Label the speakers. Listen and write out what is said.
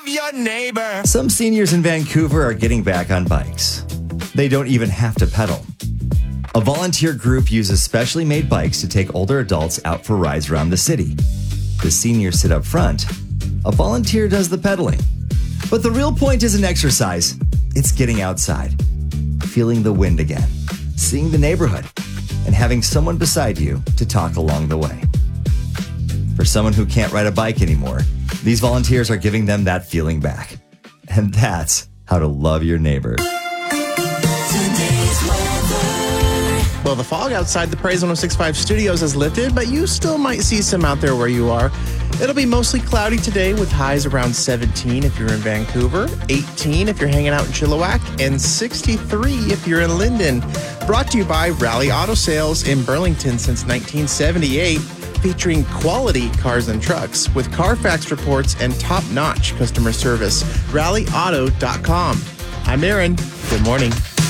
Speaker 1: Your neighbor.
Speaker 2: Some seniors in Vancouver are getting back on bikes. They don't even have to pedal. A volunteer group uses specially made bikes to take older adults out for rides around the city. The seniors sit up front. A volunteer does the pedaling. But the real point isn't exercise. It's getting outside, feeling the wind again, seeing the neighborhood, and having someone beside you to talk along the way. For someone who can't ride a bike anymore, these volunteers are giving them that feeling back. And that's how to love your neighbor.
Speaker 3: Well, the fog outside the Praise 106.5 studios has lifted, but you still might see some out there where you are. It'll be mostly cloudy today with highs around 17 if you're in Vancouver, 18 if you're hanging out in Chilliwack, and 63 if you're in Linden. Brought to you by Rally Auto Sales in Burlington since 1978, featuring quality cars and trucks with Carfax reports and top-notch customer service. RallyAuto.com. I'm Aaron. Good morning.